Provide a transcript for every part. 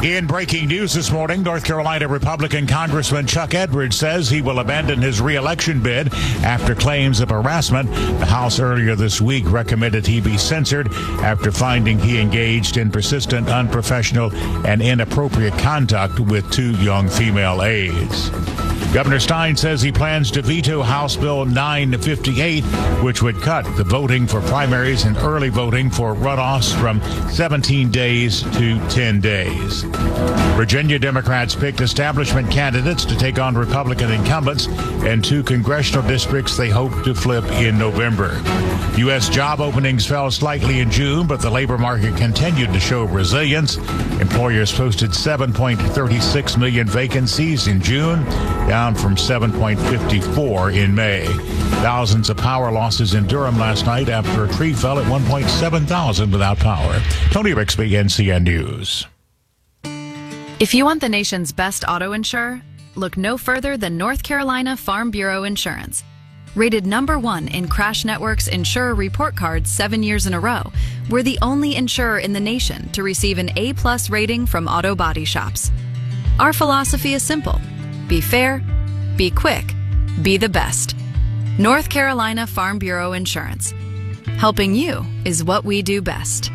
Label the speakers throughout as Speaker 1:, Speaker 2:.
Speaker 1: In breaking news this morning, North Carolina Republican Congressman Chuck Edwards says he will abandon his re-election bid after claims of harassment. The House earlier this week recommended he be censored after finding he engaged in persistent, unprofessional, and inappropriate conduct with two young female aides. Governor Stein says he plans to veto House Bill 958, which would cut the voting for primaries and early voting for runoffs from 17 days to 10 days. Virginia Democrats picked establishment candidates to take on Republican incumbents in two congressional districts they hope to flip in November. U.S. job openings fell slightly in June, but the labor market continued to show resilience. Employers posted 7.36 million vacancies in June, down from 7.54 in May. Thousands of power losses in Durham last night after a tree fell at 1.7 thousand without power. Tony Rixby, NCN News.
Speaker 2: If you want the nation's best auto insurer, look no further than North Carolina Farm Bureau Insurance. Rated #1 in Crash Network's Insurer Report Card 7 years in a row, we're the only insurer in the nation to receive an A+ rating from auto body shops. Our philosophy is simple. Be fair, be quick, be the best. North Carolina Farm Bureau Insurance. Helping you is what we do best.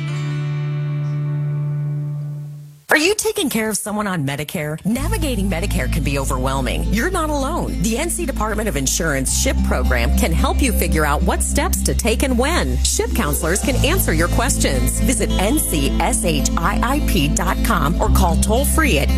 Speaker 3: Are you taking care of someone on Medicare? Navigating Medicare can be overwhelming. You're not alone. The NC Department of Insurance SHIP program can help you figure out what steps to take and when. SHIP counselors can answer your questions. Visit ncshiip.com or call toll-free at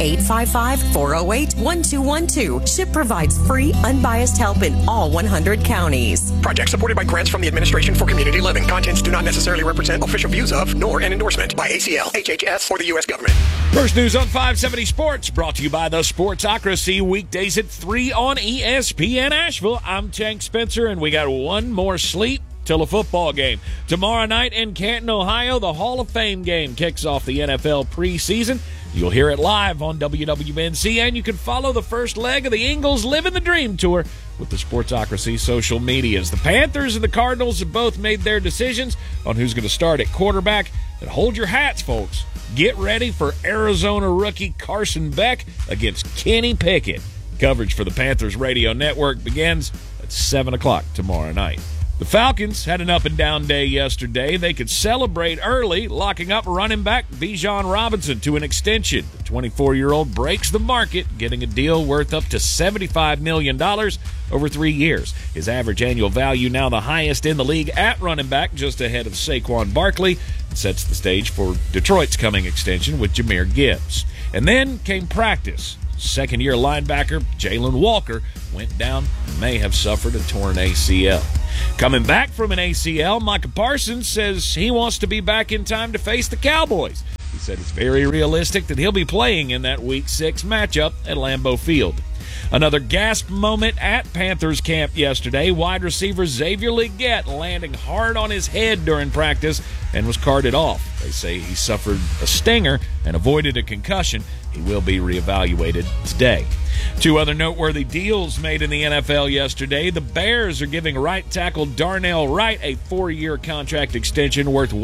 Speaker 3: 855-408-1212. SHIP provides free, unbiased help in all 100 counties.
Speaker 4: Project supported by grants from the Administration for Community Living. Contents do not necessarily represent official views of, nor an endorsement by ACL, HHS, or the U.S. government.
Speaker 5: First News on 570 Sports, brought to you by the Sportsocracy, weekdays at 3 on ESPN Asheville. I'm Tank Spencer, and we got one more sleep till a football game. Tomorrow night in Canton, Ohio, the Hall of Fame game kicks off the NFL preseason. You'll hear it live on WWNC, and you can follow the first leg of the Eagles Living the Dream Tour with the Sportsocracy social medias. The Panthers and the Cardinals have both made their decisions on who's going to start at quarterback. And hold your hats, folks. Get ready for Arizona rookie Carson Beck against Kenny Pickett. Coverage for the Panthers Radio Network begins at 7 o'clock tomorrow night. The Falcons had an up-and-down day yesterday. They could celebrate early, locking up running back Bijan Robinson to an extension. The 24-year-old breaks the market, getting a deal worth up to $75 million over 3 years. His average annual value now the highest in the league at running back, just ahead of Saquon Barkley. It sets the stage for Detroit's coming extension with Jahmyr Gibbs. And then came practice. Second-year linebacker Jalen Walker went down and may have suffered a torn ACL. Coming back from an ACL, Micah Parsons says he wants to be back in time to face the Cowboys. He said it's very realistic that he'll be playing in that Week 6 matchup at Lambeau Field. Another gasp moment at Panthers camp yesterday. Wide receiver Xavier Legette landing hard on his head during practice and was carted off. They say he suffered a stinger and avoided a concussion. He will be reevaluated today. Two other noteworthy deals made in the NFL yesterday. The Bears are giving right tackle Darnell Wright a 4-year contract extension worth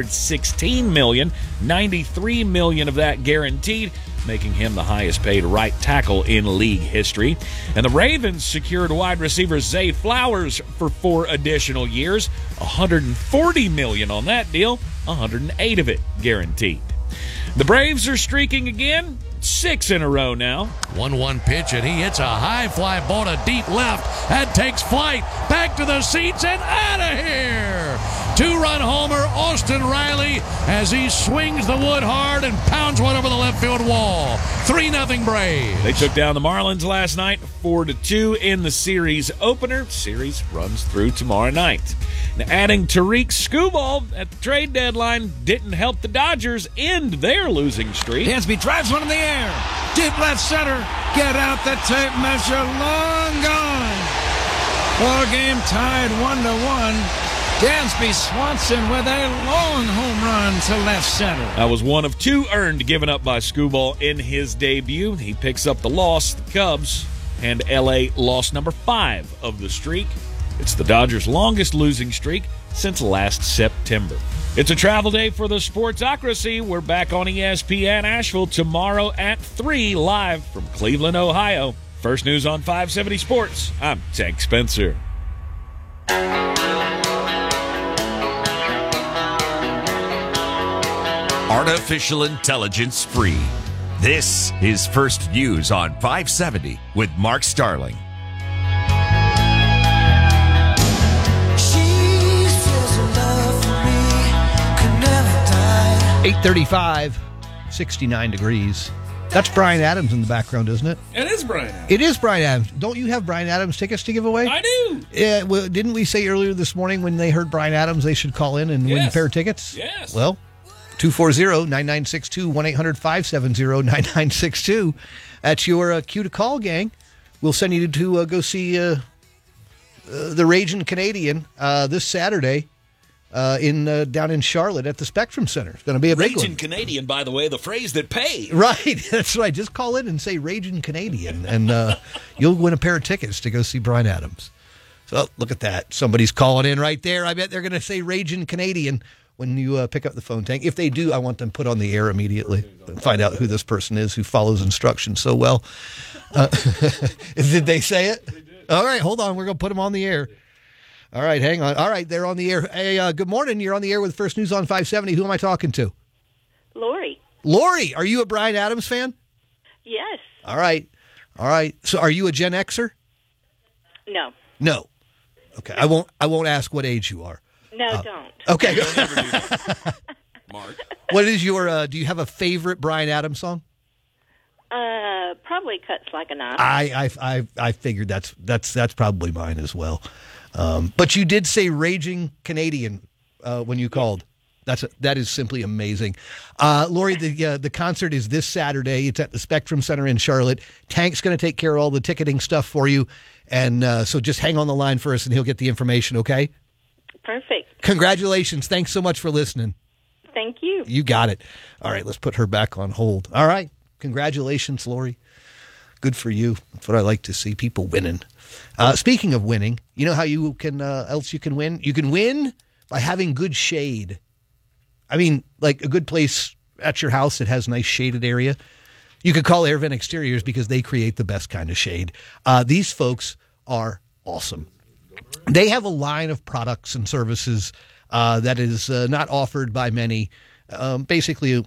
Speaker 5: $116 million, $93 million of that guaranteed, making him the highest-paid right tackle in league history. And the Ravens secured wide receiver Zay Flowers for 4 additional years, $140 million on that deal, $108 of it guaranteed. The Braves are streaking again, 6 in a row now.
Speaker 6: 1-1 pitch, and he hits a high fly ball to deep left. That takes flight. Back to the seats and out of here. 2-run homer, Austin Riley, as he swings the wood hard and pounds one over the left field wall. 3-0 Braves.
Speaker 5: They took down the Marlins last night, 4-2 in the series opener. Series runs through tomorrow night. Now, adding Tariq Skubal at the trade deadline didn't help the Dodgers end their losing streak.
Speaker 7: Dansby drives one in the air. Deep left center. Get out the tape measure. Long gone. Ball game tied 1-1. Dansby Swanson with a long home run to left center.
Speaker 5: That was one of 2 earned given up by Skubal in his debut. He picks up the loss. The Cubs and L.A. lost number 5 of the streak. It's the Dodgers' longest losing streak since last September. It's a travel day for the Sportsocracy. We're back on ESPN Asheville tomorrow at 3, live from Cleveland, Ohio. First news on 570 Sports. I'm Tank Spencer.
Speaker 8: Artificial intelligence free. This is First News on 570 with Mark Starling.
Speaker 9: 8:35, 69 degrees. That's Bryan Adams in the background, isn't it?
Speaker 10: It is Bryan Adams.
Speaker 9: It is Bryan Adams. Don't you have Bryan Adams tickets to give away?
Speaker 10: I do.
Speaker 9: Yeah. Well, didn't we say earlier this morning when they heard Bryan Adams they should call in and win a pair of tickets?
Speaker 10: Yes.
Speaker 9: Well, 240-9962, 1-800-570-9962. That's your cue to call, gang. We'll send you to go see the Ragin' Canadian this Saturday. Down in Charlotte at the Spectrum Center. It's going to be a big one.
Speaker 5: Ragin' Canadian, by the way, the phrase that pays.
Speaker 9: Right, that's right. Just call in and say Ragin' Canadian, and you'll win a pair of tickets to go see Bryan Adams. So look at that. Somebody's calling in right there. I bet they're going to say Ragin' Canadian when you pick up the phone, Tank. If they do, I want them put on the air immediately and find out who this person is who follows instructions so well. Did they say it? All right, hold on. We're going to put them on the air. All right, hang on. All right, they're on the air. Hey, good morning. You're on the air with First News on 570. Who am I talking to?
Speaker 11: Lori.
Speaker 9: Lori, are you a Bryan Adams fan?
Speaker 11: Yes.
Speaker 9: All right. So are you a Gen Xer?
Speaker 11: No.
Speaker 9: No. Okay, I won't ask what age you are.
Speaker 11: No, don't.
Speaker 9: Okay.
Speaker 10: Don't ever do that. Mark.
Speaker 9: What is your, do you have a favorite Bryan Adams song?
Speaker 11: Probably Cuts Like a Knife.
Speaker 9: I figured that's probably mine as well. But you did say Raging Canadian when you called. That is simply amazing. Lori, the concert is this Saturday. It's at the Spectrum Center in Charlotte. Tank's going to take care of all the ticketing stuff for you. And so just hang on the line for us and he'll get the information, okay?
Speaker 11: Perfect.
Speaker 9: Congratulations. Thanks so much for listening.
Speaker 11: Thank you.
Speaker 9: You got it. All right, let's put her back on hold. All right. Congratulations, Lori. Good for you. That's what I like to see, people winning. Speaking of winning, you know how you can else you can win? You can win by having good shade. I mean, like a good place at your house that has nice shaded area. You could call Air Vent Exteriors because they create the best kind of shade. These folks are awesome. They have a line of products and services that is not offered by many. Basically,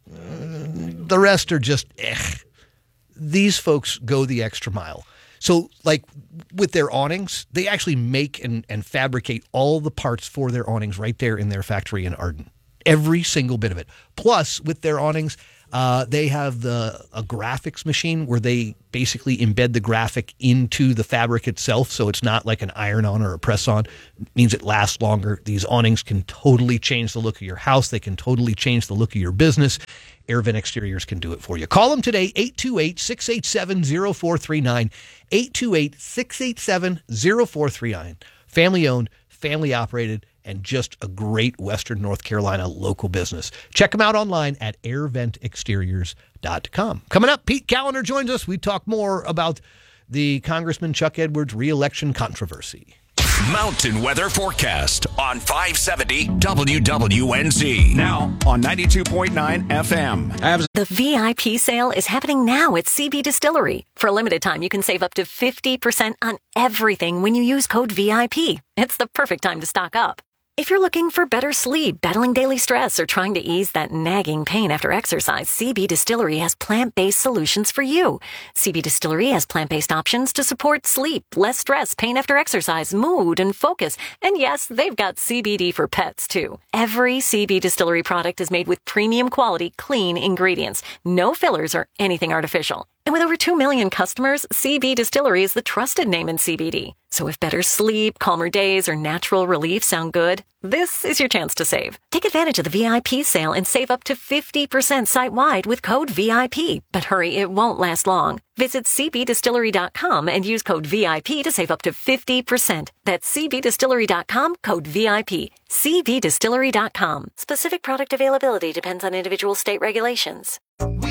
Speaker 9: the rest are just These folks go the extra mile. So, like with their awnings, they actually make and fabricate all the parts for their awnings right there in their factory in Arden. Every single bit of it. Plus, with their awnings, they have a graphics machine where they basically embed the graphic into the fabric itself, so it's not like an iron-on or a press-on. It means it lasts longer. These awnings can totally change the look of your house. They can totally change the look of your business. Air Vent Exteriors can do it for you. Call them today, 828-687-0439, 828-687-0439. Family-owned, family-operated, and just a great Western North Carolina local business. Check them out online at airventexteriors.com. Coming up, Pete Callender joins us. We talk more about the Congressman Chuck Edwards re-election controversy.
Speaker 8: Mountain weather forecast on 570 WWNZ. Now on 92.9 FM.
Speaker 12: The VIP sale is happening now at CB Distillery. For a limited time, you can save up to 50% on everything when you use code VIP. It's the perfect time to stock up. If you're looking for better sleep, battling daily stress, or trying to ease that nagging pain after exercise, CB Distillery has plant-based solutions for you. CB Distillery has plant-based options to support sleep, less stress, pain after exercise, mood, and focus. And yes, they've got CBD for pets, too. Every CB Distillery product is made with premium quality, clean ingredients. No fillers or anything artificial. And with over 2 million customers, CB Distillery is the trusted name in CBD. So if better sleep, calmer days, or natural relief sound good, this is your chance to save. Take advantage of the VIP sale and save up to 50% site-wide with code VIP. But hurry, it won't last long. Visit cbdistillery.com and use code VIP to save up to 50%. That's cbdistillery.com, code VIP. cbdistillery.com. Specific product availability depends on individual state regulations.